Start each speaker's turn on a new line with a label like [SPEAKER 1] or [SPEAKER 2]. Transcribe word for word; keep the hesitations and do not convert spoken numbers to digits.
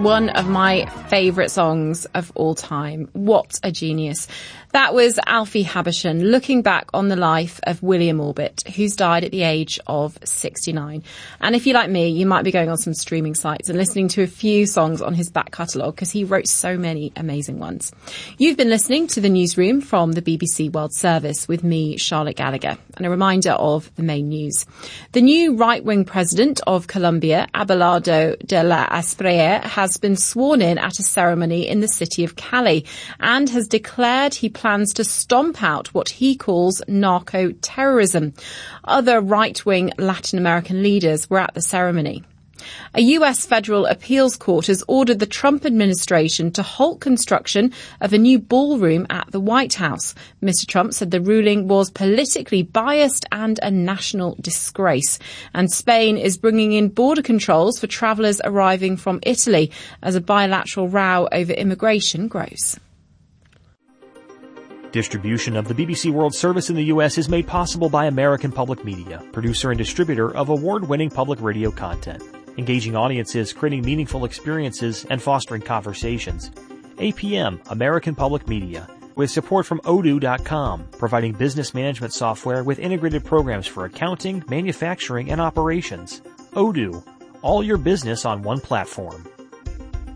[SPEAKER 1] one of my favourite songs of all time. What a genius. That was Alfie Habershon looking back on the life of William Orbit, who's died at the age of sixty-nine. And if you're like me, you might be going on some streaming sites and listening to a few songs on his back catalogue because he wrote so many amazing ones. You've been listening to The Newsroom from the B B C World Service with me, Charlotte Gallagher. And a reminder of the main news. The new right-wing president of Colombia, Abelardo de la Espriella, has been sworn in at a ceremony in the city of Cali and has declared he plans to stomp out what he calls narco-terrorism. Other right-wing Latin American leaders were at the ceremony. A U S federal appeals court has ordered the Trump administration to halt construction of a new ballroom at the White House. Mister Trump said the ruling was politically biased and a national disgrace. And Spain is bringing in border controls for travellers arriving from Italy as a bilateral row over immigration grows.
[SPEAKER 2] Distribution of the B B C World Service in the U S is made possible by American Public Media, producer and distributor of award-winning public radio content, engaging audiences, creating meaningful experiences, and fostering conversations. A P M, American Public Media, with support from odoo dot com, providing business management software with integrated programs for accounting, manufacturing, and operations. Odoo, all your business on one platform.